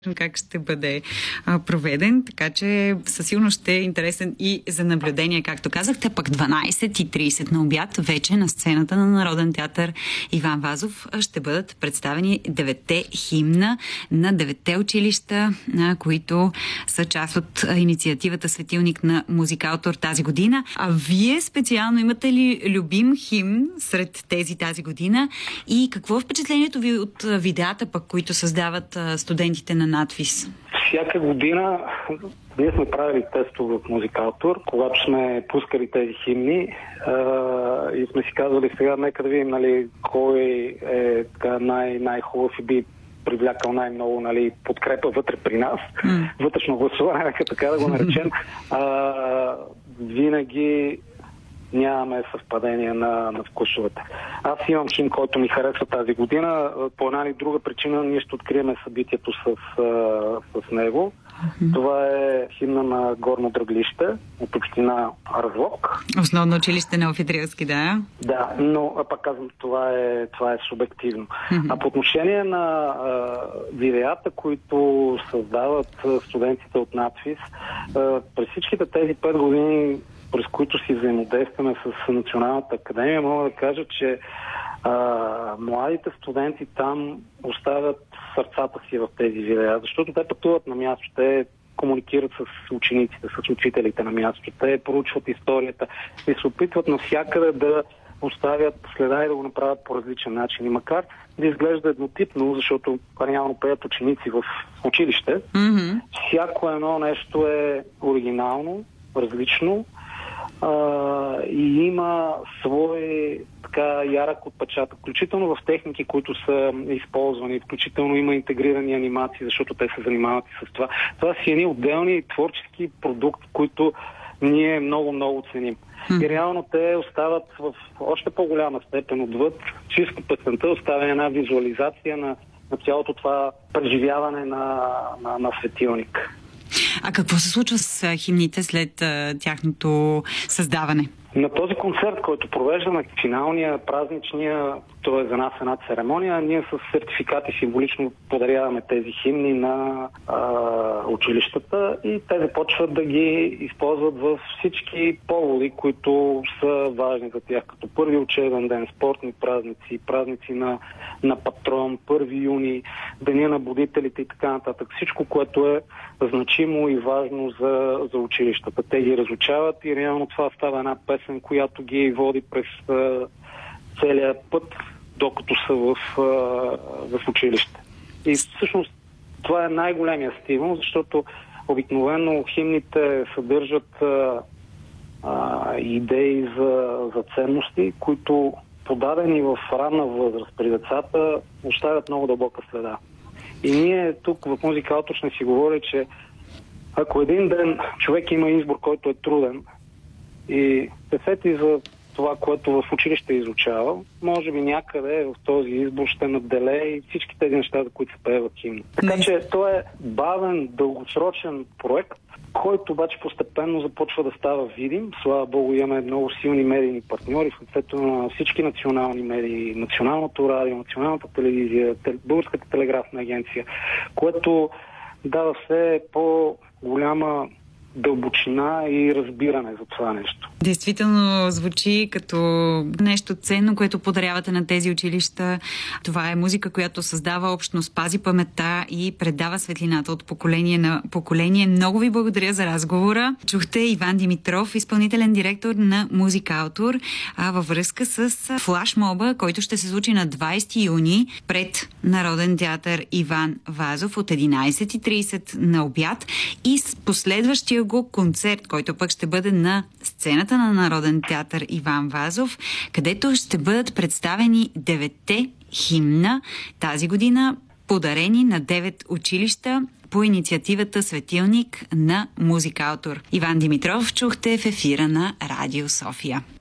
как ще бъде проведен, така че със сигурност ще е интересен и за наблюдение, както казахте. Пък 12:30 на обяд вече на сцената на Народен театър Иван Вазов ще бъдат представени 9-те химна на 9-те училища, които са част от инициативата Светилник на Музикаутор тази година. А вие специално имате ли любим химн сред тази година и какво е впечатлението ви от видеята, пък, които създават студентите на надвис? Всяка година ние сме правили тестове в Музикаутор, когато сме пускали тези химни и сме си казвали сега, нека да видим кой е така най-хубав и би привлякал най-много подкрепа вътре при нас. Вътрешно гласуване, нека така да го наречем. Винаги нямаме съвпадение на вкусовете. Аз имам химн, който ми харесва тази година. По една или друга причина ние ще открием събитието с него. Това е химна на Горно Драглище от община Разлог. Основно училище на Офитрилски, да? Да, но пак казвам, това е субективно. А по отношение на видеята, които създават студентите от надвис, през всичките тези 5 години, през които си взаимодействаме с Националната академия, мога да кажа, че младите студенти там оставят сърцата си в тези видеа, защото те пътуват на място, те комуникират с учениците, с учителите на място, те проучват историята и се опитват навсякъде да оставят следа и да го направят по различен начин. И макар да изглежда еднотипно, защото реално пеят ученици в училище, всяко едно нещо е оригинално, различно, и има свой така ярък отпечатък, включително в техники, които са използвани, включително има интегрирани анимации, защото те се занимават и с това. Това са едни отделни творчески продукти, които ние много ценим. И реално те остават в още по-голяма степен отвъд чисто песента, оставя една визуализация на цялото това преживяване на Светилник. А какво се случва с химните след тяхното създаване? На този концерт, който провеждаме, финалния, празничния, то е за нас една церемония, ние с сертификати символично подаряваме тези химни на училищата и те започват да ги използват във всички поводи, които са важни за тях, като първи учебен ден, спортни празници, празници на патрон, 1 юни, Деня на будителите и така нататък. Всичко, което е значимо и важно за училищата. Те ги разучават и реално това става една песен, която ги води през целия път, докато са в училище. И всъщност това е най-големия стимул, защото обикновено химните съдържат идеи за ценности, които подадени в ранна възраст при децата оставят много дълбока следа. И ние тук в Музикаутор ще си говори, че ако един ден човек има избор, който е труден и се сети за това, което в училище е изучавал, може би някъде в този избор ще надделее и всички тези неща, за които се пеят в химна. Така че то е бавен, дългосрочен проект, който обаче постепенно започва да става видим. Слава Богу, имаме много силни медийни партньори в лицето на всички национални медии, Националното радио, Националната телевизия, Българската телеграфна агенция, което дава все по-голяма дълбочина и разбиране за това нещо. Действително звучи като нещо ценно, което подарявате на тези училища. Това е музика, която създава общност, пази паметта и предава светлината от поколение на поколение. Много ви благодаря за разговора. Чухте Иван Димитров, изпълнителен директор на Музикаутор, във връзка с флашмоба, който ще се случи на 20 юни пред Народен театър Иван Вазов от 11:30 на обяд и с последващия го концерт, който пък ще бъде на сцената на Народен театър Иван Вазов, където ще бъдат представени 9-те химна тази година, подарени на 9 училища по инициативата Светилник на Музикаутор. Иван Димитров чухте в ефира на Радио София.